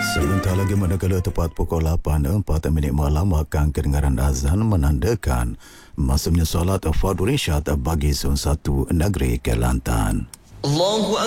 Sebentar lagi manakala tepat pukul 8.04 malam akan kedengaran azan menandakan masuknya solat Fardhu Irsyad bagi Zon 1 Negeri Kelantan. Allahu